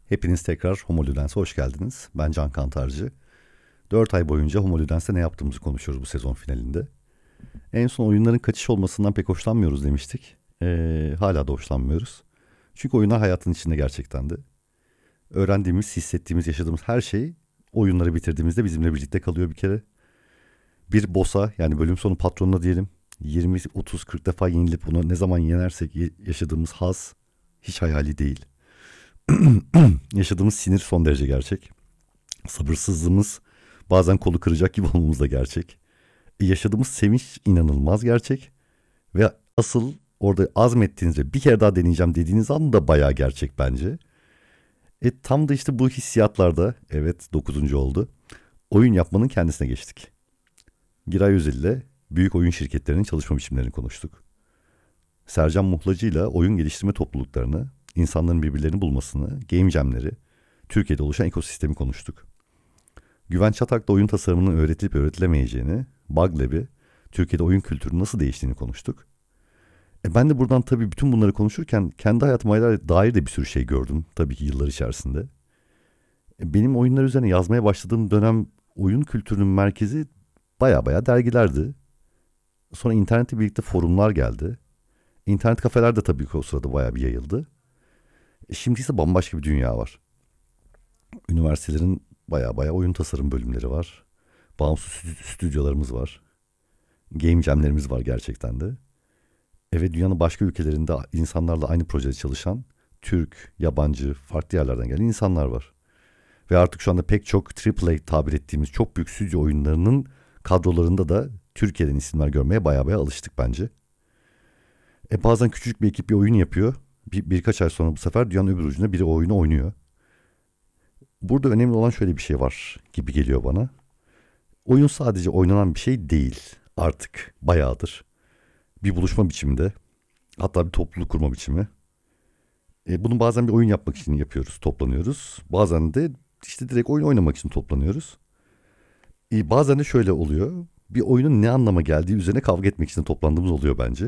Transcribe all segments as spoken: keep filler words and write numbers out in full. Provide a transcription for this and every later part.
Hepiniz tekrar Homo Ludens'e hoş geldiniz. Ben Can Kantarcı. Dört ay boyunca Homo Ludens'te ne yaptığımızı konuşuyoruz bu sezon finalinde. En son oyunların kaçış olmasından pek hoşlanmıyoruz demiştik. Ee, hala da hoşlanmıyoruz. Çünkü oyunlar hayatın içinde gerçekten de. Öğrendiğimiz, hissettiğimiz, yaşadığımız her şey oyunları bitirdiğimizde bizimle birlikte kalıyor bir kere. Bir boss'a, yani bölüm sonu patronuna diyelim, yirmi, otuz, kırk defa yenilip bunu ne zaman yenersek yaşadığımız haz hiç hayali değil. Yaşadığımız sinir son derece gerçek. Sabırsızlığımız, bazen kolu kıracak gibi olmamız da gerçek. E, yaşadığımız sevinç inanılmaz gerçek. Ve asıl orada azmettiğiniz ve bir kere daha deneyeceğim dediğiniz an da bayağı gerçek bence. E tam da işte bu hissiyatlarda, evet dokuzuncu oldu, oyun yapmanın kendisine geçtik. Giray Özel ile büyük oyun şirketlerinin çalışma biçimlerini konuştuk. Sercan Muhlacı ile oyun geliştirme topluluklarını, insanların birbirlerini bulmasını, game jamleri, Türkiye'de oluşan ekosistemi konuştuk. Güven Çatak'la oyun tasarımının öğretilip öğretilemeyeceğini, Bug Lab'i, Türkiye'de oyun kültürünün nasıl değiştiğini konuştuk. E ben de buradan tabii bütün bunları konuşurken kendi hayatıma dair de bir sürü şey gördüm tabii ki yıllar içerisinde. E benim oyunlar üzerine yazmaya başladığım dönem oyun kültürünün merkezi baya baya dergilerdi. Sonra internetle birlikte forumlar geldi. İnternet kafeler de tabii ki o sırada baya bir yayıldı. E şimdi ise bambaşka bir dünya var. Üniversitelerin baya baya oyun tasarım bölümleri var. Bağımsız stüdyolarımız var. Game jamlerimiz var gerçekten de. Evet, dünyanın başka ülkelerinde insanlarla aynı projede çalışan Türk, yabancı, farklı yerlerden gelen insanlar var. Ve artık şu anda pek çok triple A tabir ettiğimiz çok büyük stüdyo oyunlarının kadrolarında da Türkiye'den isimler görmeye baya baya alıştık bence. E bazen küçücük bir ekip bir oyun yapıyor. Bir, birkaç ay sonra bu sefer dünyanın öbür ucunda biri o oyunu oynuyor. Burada önemli olan şöyle bir şey var gibi geliyor bana. Oyun sadece oynanan bir şey değil artık, bayağıdır. Bir buluşma biçiminde, hatta bir topluluk kurma biçimi. E, bunu bazen bir oyun yapmak için yapıyoruz, toplanıyoruz. Bazen de işte direkt oyun oynamak için toplanıyoruz. E, bazen de şöyle oluyor. Bir oyunun ne anlama geldiği üzerine kavga etmek için toplandığımız oluyor bence.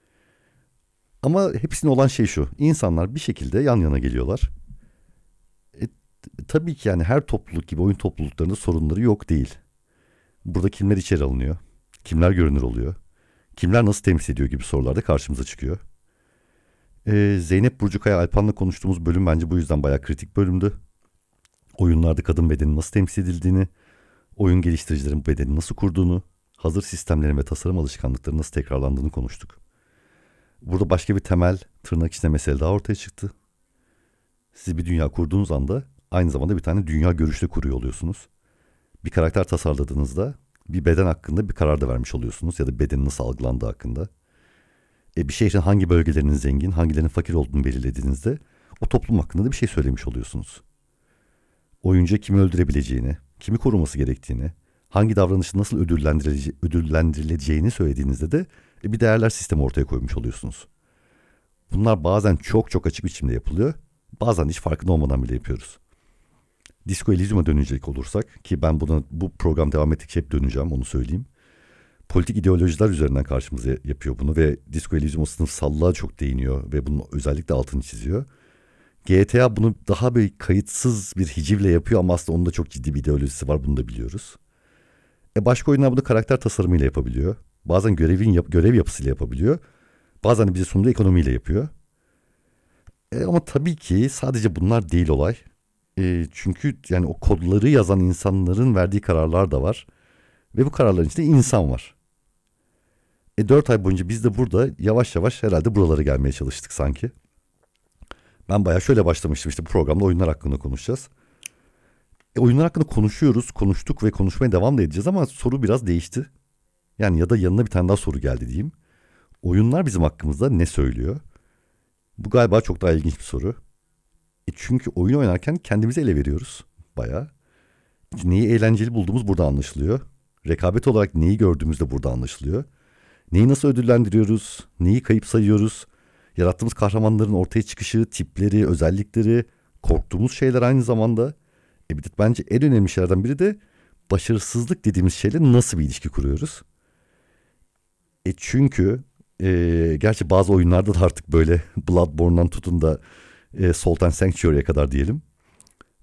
Ama hepsine olan şey şu: İnsanlar bir şekilde yan yana geliyorlar. E, tabii ki yani her topluluk gibi oyun topluluklarında sorunları yok değil. Burada kimler içeri alınıyor? Kimler görünür oluyor? Kimler nasıl temsil ediyor gibi sorular da karşımıza çıkıyor. Ee, Zeynep Burcukaya Alpan'la konuştuğumuz bölüm bence bu yüzden bayağı kritik bölümdü. Oyunlarda kadın bedenin nasıl temsil edildiğini, oyun geliştiricilerin bu bedeni nasıl kurduğunu, hazır sistemlerin ve tasarım alışkanlıkları nasıl tekrarlandığını konuştuk. Burada başka bir temel, tırnak içinde mesele daha ortaya çıktı. Siz bir dünya kurduğunuz anda aynı zamanda bir tane dünya görüşü de kuruyor oluyorsunuz. Bir karakter tasarladığınızda bir beden hakkında bir karar da vermiş oluyorsunuz ya da bedenin nasıl algılandığı hakkında. E, bir şehrin hangi bölgelerinin zengin, hangilerinin fakir olduğunu belirlediğinizde o toplum hakkında da bir şey söylemiş oluyorsunuz. Oyuncuya kimi öldürebileceğini, kimi koruması gerektiğini, hangi davranışın nasıl ödüllendirilece- ödüllendirileceğini söylediğinizde de e, bir değerler sistemi ortaya koymuş oluyorsunuz. Bunlar bazen çok çok açık biçimde yapılıyor, bazen hiç farkında olmadan bile yapıyoruz. Disco Elysium'a dönecek olursak, ki ben buna bu program devam ettikçe hep döneceğim, onu söyleyeyim. Politik ideolojiler üzerinden karşımıza yapıyor bunu ve Disco Elysium o sınıfsallığa çok değiniyor ve bunun özellikle altını çiziyor. G T A bunu daha bir kayıtsız bir hicivle yapıyor ama aslında onun da çok ciddi bir ideolojisi var, bunu da biliyoruz. E başka oyunlar bunu karakter tasarımıyla yapabiliyor. Bazen görevin yap görev yapısıyla yapabiliyor. Bazen de bize sunduğu ekonomiyle yapıyor. E ama tabii ki sadece bunlar değil olay. E çünkü yani o kodları yazan insanların verdiği kararlar da var. Ve bu kararların içinde insan var. E dört ay boyunca biz de burada yavaş yavaş herhalde buralara gelmeye çalıştık sanki. Ben bayağı şöyle başlamıştım, işte bu programda oyunlar hakkında konuşacağız. E oyunlar hakkında konuşuyoruz, konuştuk ve konuşmaya devam da edeceğiz ama soru biraz değişti. Yani ya da yanına bir tane daha soru geldi diyeyim. Oyunlar bizim hakkımızda ne söylüyor? Bu galiba çok daha ilginç bir soru. E çünkü oyun oynarken kendimizi ele veriyoruz bayağı. Neyi eğlenceli bulduğumuz burada anlaşılıyor. Rekabet olarak neyi gördüğümüz de burada anlaşılıyor. Neyi nasıl ödüllendiriyoruz, neyi kayıp sayıyoruz, yarattığımız kahramanların ortaya çıkışı, tipleri, özellikleri, korktuğumuz şeyler aynı zamanda. E bir de bence en önemli şeylerden biri de başarısızlık dediğimiz şeyle nasıl bir ilişki kuruyoruz? E çünkü e, gerçi bazı oyunlarda da artık böyle Bloodborne'dan tutun da e, Salt and Sanctuary'e kadar diyelim.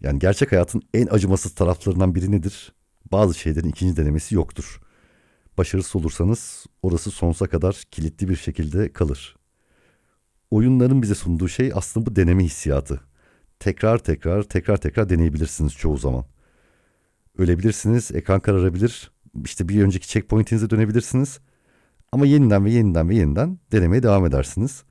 Yani gerçek hayatın en acımasız taraflarından biri nedir? Bazı şeylerin ikinci denemesi yoktur. Başarısız olursanız orası sonsuza kadar kilitli bir şekilde kalır. Oyunların bize sunduğu şey aslında bu deneme hissiyatı. Tekrar tekrar tekrar tekrar deneyebilirsiniz çoğu zaman. Ölebilirsiniz, ekran kararabilir, işte bir önceki checkpoint'inize dönebilirsiniz. Ama yeniden ve yeniden ve yeniden denemeye devam edersiniz.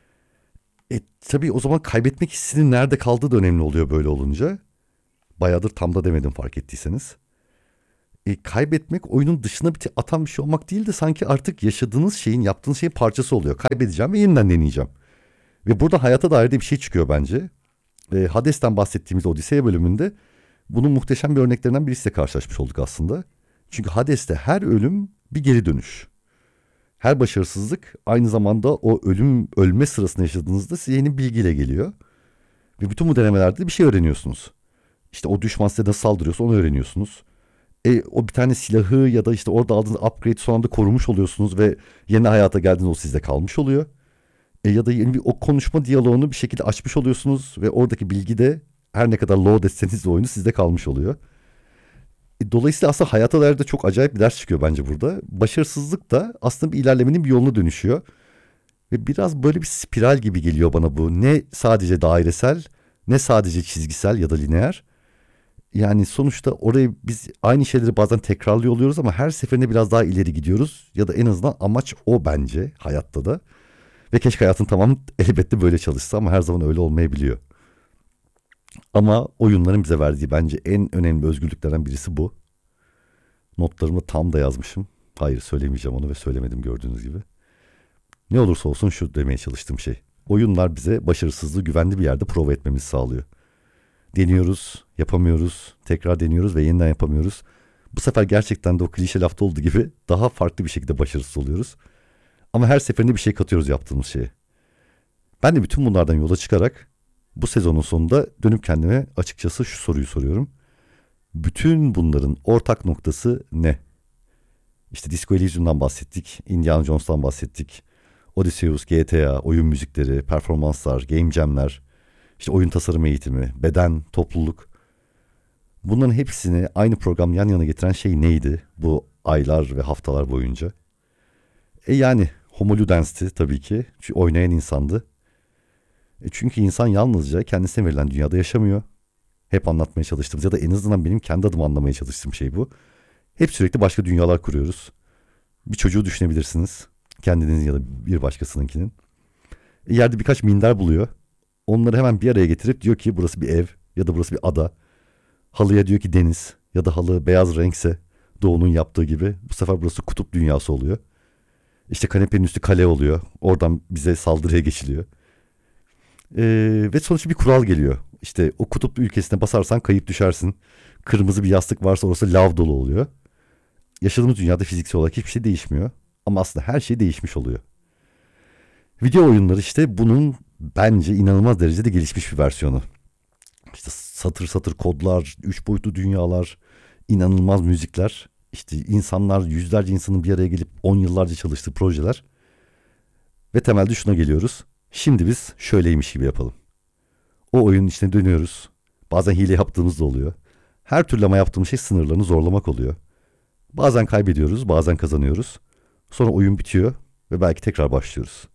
E tabii o zaman kaybetmek hissinin nerede kaldığı da önemli oluyor böyle olunca. Bayağıdır tam da demedim fark ettiyseniz. E, kaybetmek oyunun dışına bir atan bir şey olmak değil de sanki artık yaşadığınız şeyin, yaptığınız şeyin parçası oluyor. Kaybedeceğim ve yeniden deneyeceğim. Ve burada hayata dair de bir şey çıkıyor bence. E, Hades'ten bahsettiğimiz Odisea bölümünde bunun muhteşem bir örneklerinden birisiyle karşılaşmış olduk aslında. Çünkü Hades'te her ölüm bir geri dönüş. Her başarısızlık aynı zamanda o ölüm ölme sırasında yaşadığınızda size yeni bilgiyle geliyor. Ve bütün bu denemelerde bir şey öğreniyorsunuz. İşte o düşman size nasıl saldırıyorsa onu öğreniyorsunuz. E, o bir tane silahı ya da işte orada aldığınız upgrade son anda korumuş oluyorsunuz ve yeni hayata geldiğinde o sizde kalmış oluyor. E, ya da yeni bir o konuşma diyaloğunu bir şekilde açmış oluyorsunuz ve oradaki bilgi de her ne kadar load etseniz de oyunu sizde kalmış oluyor. E, dolayısıyla aslında hayata dair de çok acayip bir ders çıkıyor bence burada. Başarısızlık da aslında bir ilerlemenin bir yoluna dönüşüyor. Ve biraz böyle bir spiral gibi geliyor bana bu. Ne sadece dairesel, ne sadece çizgisel ya da lineer. Yani sonuçta orayı biz aynı şeyleri bazen tekrarlıyor oluyoruz ama her seferinde biraz daha ileri gidiyoruz. Ya da en azından amaç o bence hayatta da. Ve keşke hayatın tamamı elbette böyle çalışsa ama her zaman öyle olmayabiliyor. Ama oyunların bize verdiği bence en önemli özgürlüklerden birisi bu. Notlarımı tam da yazmışım. Hayır söylemeyeceğim onu ve söylemedim gördüğünüz gibi. Ne olursa olsun şu demeye çalıştığım şey. Oyunlar bize başarısızlığı güvenli bir yerde prova etmemizi sağlıyor. Deniyoruz, yapamıyoruz, tekrar deniyoruz ve yeniden yapamıyoruz. Bu sefer gerçekten de o klişe lafta olduğu gibi daha farklı bir şekilde başarısız oluyoruz. Ama her seferinde bir şey katıyoruz yaptığımız şeye. Ben de bütün bunlardan yola çıkarak bu sezonun sonunda dönüp kendime açıkçası şu soruyu soruyorum. Bütün bunların ortak noktası ne? İşte Disco Elysium'dan bahsettik, Indiana Jones'tan bahsettik. Odysseus, G T A, oyun müzikleri, performanslar, game jam'ler, işte oyun tasarım eğitimi, beden, topluluk. Bunların hepsini aynı program yan yana getiren şey neydi bu aylar ve haftalar boyunca? E yani Homo Ludens'ti tabii ki. Çünkü oynayan insandı. E çünkü insan yalnızca kendisine verilen dünyada yaşamıyor. Hep anlatmaya çalıştığımız ya da en azından benim kendi adıma anlamaya çalıştığım şey bu. Hep sürekli başka dünyalar kuruyoruz. Bir çocuğu düşünebilirsiniz. Kendinizin ya da bir başkasınınkinin. E yerde birkaç minder buluyor. Onları hemen bir araya getirip diyor ki burası bir ev ya da burası bir ada. Halıya diyor ki deniz ya da halı beyaz renkse Doğu'nun yaptığı gibi bu sefer burası kutup dünyası oluyor. İşte kanepenin üstü kale oluyor. Oradan bize saldırıya geçiliyor. Ee, ve sonuçta bir kural geliyor. İşte o kutup ülkesine basarsan kayıp düşersin. Kırmızı bir yastık varsa orası lav dolu oluyor. Yaşadığımız dünyada fiziksel olarak hiçbir şey değişmiyor. Ama aslında her şey değişmiş oluyor. Video oyunları işte bunun bence inanılmaz derecede gelişmiş bir versiyonu. İşte satır satır kodlar, üç boyutlu dünyalar, inanılmaz müzikler. İşte insanlar, yüzlerce insanın bir araya gelip on yıllarca çalıştığı projeler. Ve temelde şuna geliyoruz. Şimdi biz şöyleymiş gibi yapalım. O oyunun içine dönüyoruz. Bazen hile yaptığımız da oluyor. Her türlü ama yaptığımız şey sınırlarını zorlamak oluyor. Bazen kaybediyoruz, bazen kazanıyoruz. Sonra oyun bitiyor ve belki tekrar başlıyoruz.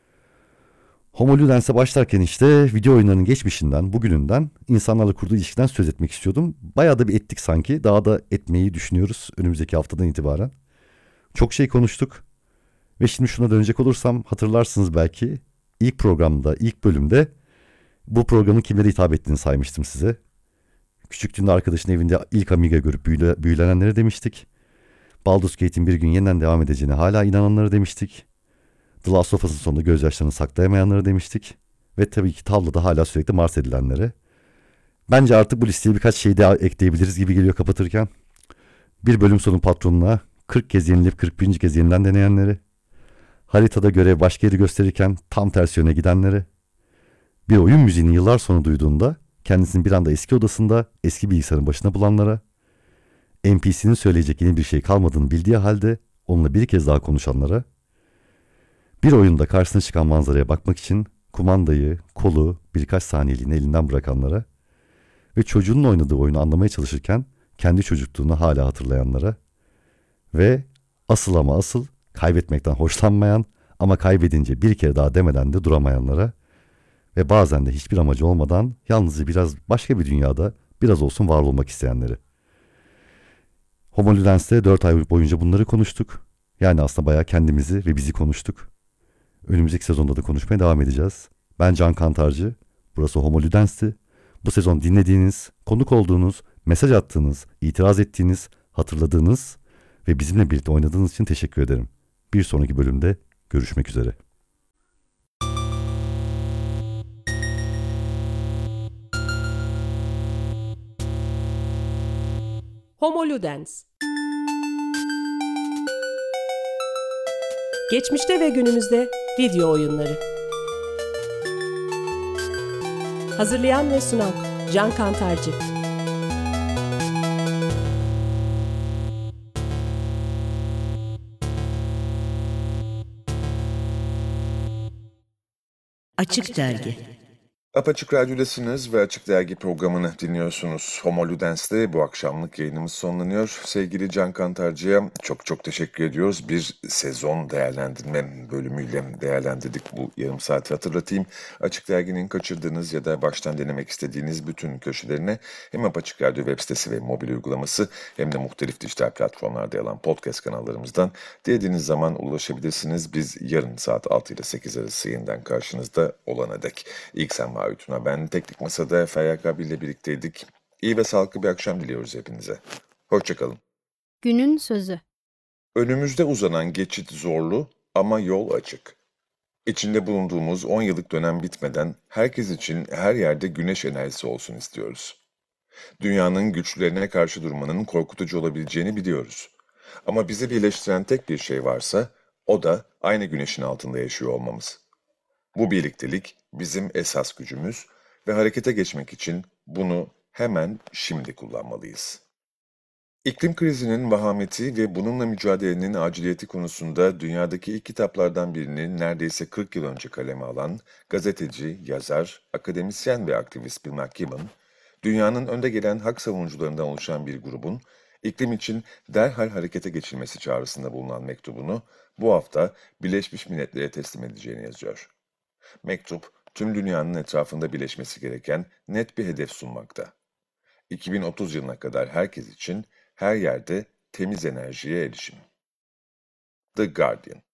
Homo Ludens'e başlarken işte video oyunlarının geçmişinden, bugününden, insanlarla kurduğu ilişkiden söz etmek istiyordum. Bayağı da bir ettik sanki. Daha da etmeyi düşünüyoruz önümüzdeki haftadan itibaren. Çok şey konuştuk. Ve şimdi şuna dönecek olursam hatırlarsınız belki ilk programda, ilk bölümde bu programın kimlere hitap ettiğini saymıştım size. Küçüklüğünde arkadaşın evinde ilk Amiga görüp büyüle, büyülenenlere demiştik. Baldur's Gate'in bir gün yeniden devam edeceğine hala inananlara demiştik. The Last of Us'ın sonunda gözyaşlarını saklayamayanlara demiştik. Ve tabii ki tabloda hala sürekli Mars edilenlere. Bence artık bu listeye birkaç şey daha ekleyebiliriz gibi geliyor kapatırken. Bir bölüm sonu patronuna kırk kez yenilip kırk birinci kez yeniden deneyenleri. Haritada görev başka yeri gösterirken tam tersi yöne gidenleri. Bir oyun müziğini yıllar sonra duyduğunda kendisini bir anda eski odasında eski bilgisayarın başına bulanlara. N P C'nin söyleyecek yeni bir şey kalmadığını bildiği halde onunla bir kez daha konuşanlara. Bir oyunda karşısına çıkan manzaraya bakmak için kumandayı, kolu birkaç saniyeliğine elinden bırakanlara ve çocuğunun oynadığı oyunu anlamaya çalışırken kendi çocukluğunu hala hatırlayanlara ve asıl ama asıl kaybetmekten hoşlanmayan ama kaybedince bir kere daha demeden de duramayanlara ve bazen de hiçbir amacı olmadan yalnızca biraz başka bir dünyada biraz olsun var olmak isteyenleri. Homo Ludens'te dört ay boyunca bunları konuştuk. Yani aslında bayağı kendimizi ve bizi konuştuk. Önümüzdeki sezonda da konuşmaya devam edeceğiz. Ben Can Kantarcı, burası Homo Ludens'ti. Bu sezon dinlediğiniz, konuk olduğunuz, mesaj attığınız, itiraz ettiğiniz, hatırladığınız ve bizimle birlikte oynadığınız için teşekkür ederim. Bir sonraki bölümde görüşmek üzere. Homo Ludens. Geçmişte ve günümüzde video oyunları. Hazırlayan ve sunan Can Kantarcı. Açık Dergi. Apaçık Radyo'dasınız ve Açık Dergi programını dinliyorsunuz. Homo Ludens'te bu akşamlık yayınımız sonlanıyor. Sevgili Can Kantarcı'ya çok çok teşekkür ediyoruz. Bir sezon değerlendirme bölümüyle değerlendirdik bu yarım saati. Hatırlatayım, Açık Dergi'nin kaçırdığınız ya da baştan denemek istediğiniz bütün köşelerine hem Apaçık Radyo web sitesi ve mobil uygulaması hem de muhtelif dijital platformlarda yer alan podcast kanallarımızdan dilediğiniz zaman ulaşabilirsiniz. Biz yarın saat altı ile sekiz arası yeniden karşınızda olana dek. İlk sen Tuna, ben Teknik Masa'da Feryal Kabil ile birlikteydik. İyi ve sağlıklı bir akşam diliyoruz hepinize. Hoşçakalın. Günün sözü. Önümüzde uzanan geçit zorlu ama yol açık. İçinde bulunduğumuz on yıllık dönem bitmeden herkes için her yerde güneş enerjisi olsun istiyoruz. Dünyanın güçlülerine karşı durmanın korkutucu olabileceğini biliyoruz. Ama bizi birleştiren tek bir şey varsa o da aynı güneşin altında yaşıyor olmamız. Bu birliktelik bizim esas gücümüz ve harekete geçmek için bunu hemen şimdi kullanmalıyız. İklim krizinin vahameti ve bununla mücadelenin aciliyeti konusunda dünyadaki ilk kitaplardan birini neredeyse kırk yıl önce kaleme alan gazeteci, yazar, akademisyen ve aktivist Bill McKibben, dünyanın önde gelen hak savunucularından oluşan bir grubun iklim için derhal harekete geçilmesi çağrısında bulunan mektubunu bu hafta Birleşmiş Milletler'e teslim edeceğini yazıyor. Mektup, tüm dünyanın etrafında birleşmesi gereken net bir hedef sunmakta. iki bin otuz yılına kadar herkes için her yerde temiz enerjiye erişim. The Guardian.